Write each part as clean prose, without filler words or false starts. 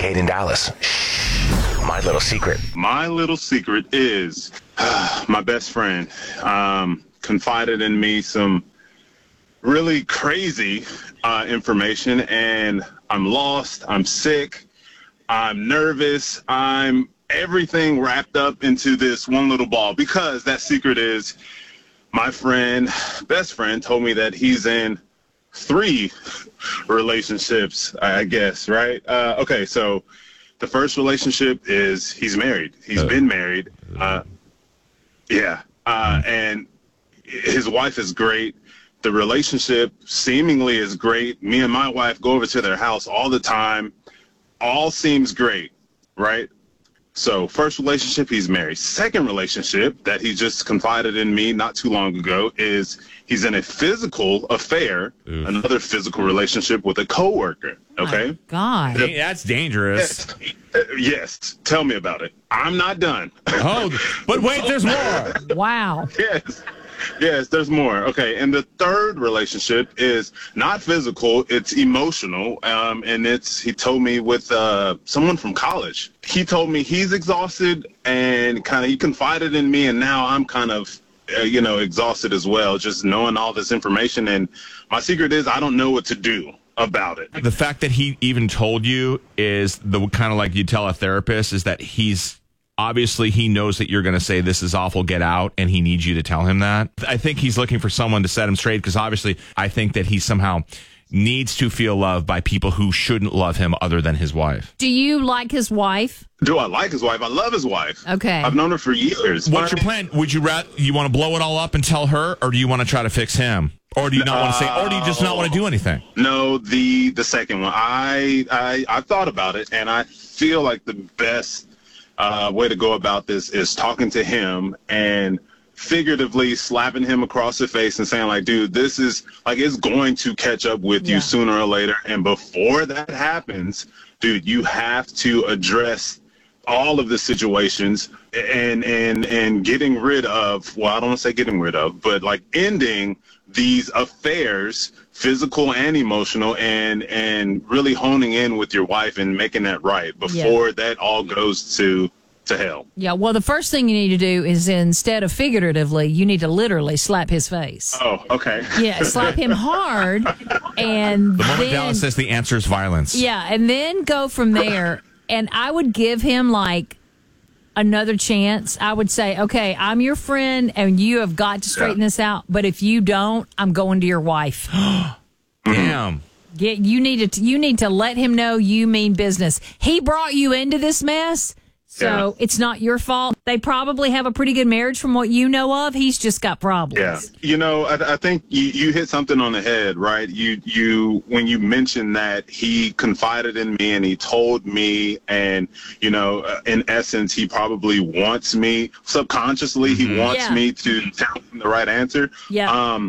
Kincaid in Dallas. My little secret. My little secret is my best friend confided in me some really crazy information, and I'm lost, I'm sick, I'm nervous, I'm everything wrapped up into this one little ball, because that secret is my best friend told me that he's in 3 relationships, I guess, right? Okay, so the first relationship is he's married. He's been married. And his wife is great. The relationship seemingly is great. Me and my wife go over to their house all the time. All seems great, right? So first relationship, he's married. Second relationship that he just confided in me not too long ago is he's in a physical affair, another physical relationship with a coworker. Okay? My God. Hey, that's dangerous. Yes. Tell me about it. I'm not done. Oh, but wait, there's more. Wow. Yes, there's more. Okay, and the third relationship is not physical, it's emotional, and he told me with someone from college. He told me he's exhausted, and he confided in me, and now I'm kind of, exhausted as well, just knowing all this information, and my secret is I don't know what to do about it. The fact that he even told you is the kind of like you tell a therapist, is that obviously he knows that you're going to say this is awful, get out, and he needs you to tell him that. I think he's looking for someone to set him straight, because obviously I think that he somehow needs to feel loved by people who shouldn't love him other than his wife. Do you like his wife? Do I like his wife? I love his wife. Okay. I've known her for years. What's your plan? Would you want to blow it all up and tell her, or do you want to try to fix him? Or do you not want to say, or do you just not want to do anything? No, the second one. I thought about it, and I feel like the best way to go about this is talking to him and figuratively slapping him across the face and saying, like, dude, this is like, it's going to catch up with you sooner or later. And before that happens, dude, you have to address all of the situations and getting rid of, well, I don't want to say getting rid of, but like ending these affairs, physical and emotional, and really honing in with your wife and making that right before that all goes to hell. Yeah, well, the first thing you need to do is, instead of figuratively, you need to literally slap his face. Oh, okay. Yeah, slap him hard. And the moment Dallas says the answer is violence. Yeah, and then go from there. And I would give him like another chance. I would say, okay, I'm your friend and you have got to straighten this out. But if you don't, I'm going to your wife. Damn. You need to let him know you mean business. He brought you into this mess. So it's not your fault. They probably have a pretty good marriage from what you know of. He's just got problems. Yeah. I think you hit something on the head, right? When you mentioned that he confided in me and he told me, and, in essence, he probably wants me subconsciously. He wants me to tell him the right answer. Yeah.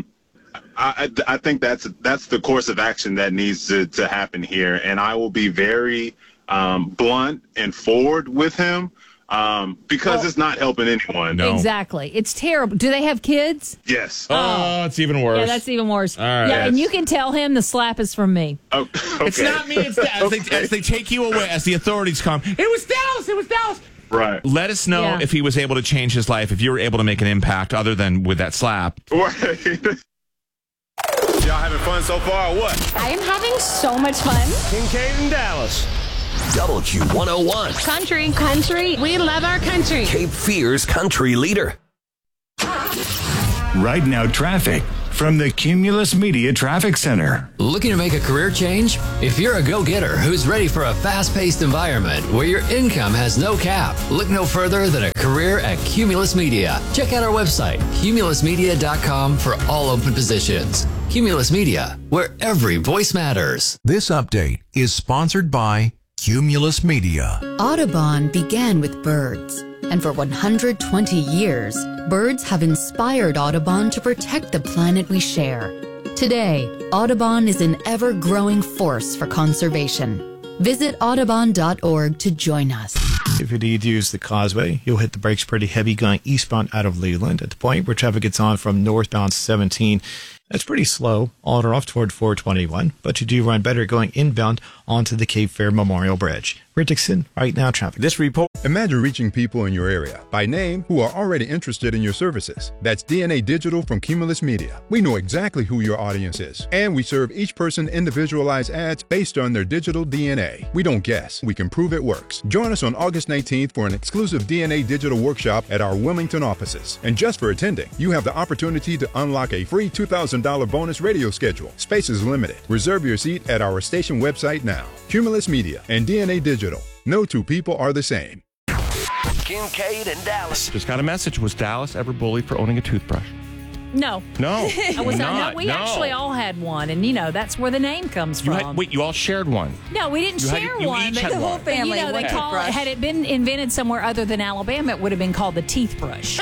I think that's the course of action that needs to happen here. And I will be very blunt and forward with him because it's not helping anyone. No. Exactly. It's terrible. Do they have kids? Yes. Oh, it's even worse. Yeah, that's even worse. All right. Yeah, and you can tell him the slap is from me. Oh, okay. It's not me. It's as they take you away, as the authorities come. It was Dallas. It was Dallas. Right. Let us know if he was able to change his life, if you were able to make an impact other than with that slap. Right. Y'all having fun so far or what? I am having so much fun. Kincaid in Dallas. WQ101. Country. We love our country. Cape Fear's country leader. Right now, traffic from the Cumulus Media Traffic Center. Looking to make a career change? If you're a go-getter who's ready for a fast-paced environment where your income has no cap, look no further than a career at Cumulus Media. Check out our website, cumulusmedia.com, for all open positions. Cumulus Media, where every voice matters. This update is sponsored by Cumulus Media. Audubon began with birds, and for 120 years, birds have inspired Audubon to protect the planet we share. Today, Audubon is an ever-growing force for conservation. Visit audubon.org to join us. If you need to use the causeway, you'll hit the brakes pretty heavy going eastbound out of Leland at the point where traffic gets on from northbound 17 That's pretty slow, on or off toward 421, but you do run better going inbound onto the Cape Fear Memorial Bridge. Rick Dixon, Right Now Traffic. This report. Imagine reaching people in your area by name who are already interested in your services. That's DNA Digital from Cumulus Media. We know exactly who your audience is, and we serve each person individualized ads based on their digital DNA. We don't guess, we can prove it works. Join us on August 19th for an exclusive DNA Digital workshop at our Wilmington offices. And just for attending, you have the opportunity to unlock a free $2,000 bonus radio schedule. Space is limited. Reserve your seat at our station website now. Cumulus Media and DNA Digital. No two people are the same. Kincaid and Dallas. Just got a message. Was Dallas ever bullied for owning a toothbrush? No. No. I was not. We actually all had one, and that's where the name comes from. You all shared one? No, we didn't share one. But the whole family. They call it. Had it been invented somewhere other than Alabama, it would have been called the teeth brush.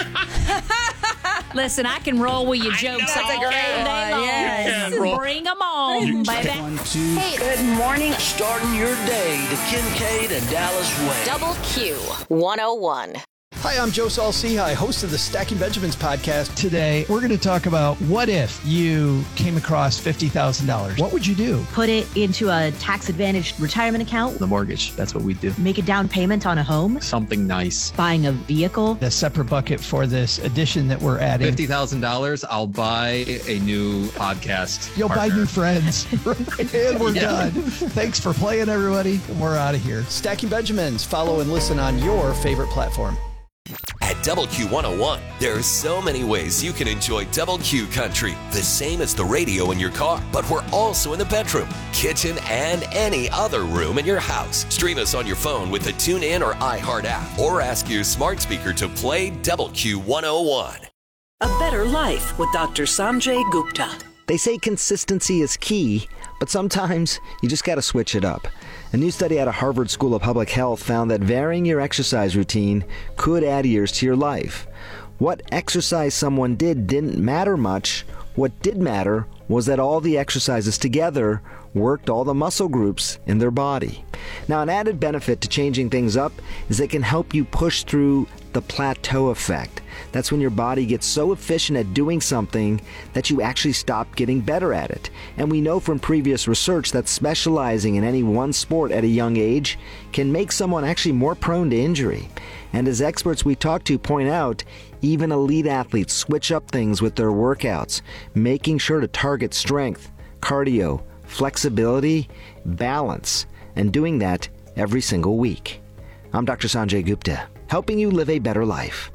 Listen, I can roll with your jokes all day long. Yes. Bring them on, baby. 1, 2. Hey, good morning. Starting your day the Kincaid and Dallas way. Double Q 101. Hi, I'm Joe Saul-Sehy, host of the Stacking Benjamins podcast. Today, we're going to talk about what if you came across $50,000? What would you do? Put it into a tax-advantaged retirement account. The mortgage, that's what we do. Make a down payment on a home. Something nice. Buying a vehicle. A separate bucket for this addition that we're adding. $50,000, I'll buy a new podcast. You'll partner. buy new friends. And we're done. Thanks for playing, everybody. And we're out of here. Stacking Benjamins. Follow and listen on your favorite platform. At Double Q 101, there are so many ways you can enjoy Double Q Country, the same as the radio in your car, but we're also in the bedroom, kitchen, and any other room in your house. Stream us on your phone with the TuneIn or iHeart app, or ask your smart speaker to play Double Q 101. A Better Life with Dr. Sanjay Gupta. They say consistency is key, but sometimes you just got to switch it up. A new study out of Harvard School of Public Health found that varying your exercise routine could add years to your life. What exercise someone did didn't matter much. What did matter was that all the exercises together worked all the muscle groups in their body. Now, an added benefit to changing things up is it can help you push through the plateau effect. That's when your body gets so efficient at doing something that you actually stop getting better at it. And we know from previous research that specializing in any one sport at a young age can make someone actually more prone to injury. And as experts we talk to point out, even elite athletes switch up things with their workouts, making sure to target strength, cardio, flexibility, balance, and doing that every single week. I'm Dr. Sanjay Gupta, helping you live a better life.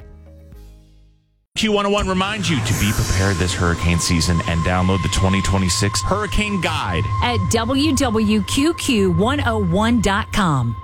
Q101 reminds you to be prepared this hurricane season and download the 2026 Hurricane Guide at www.qqq101.com.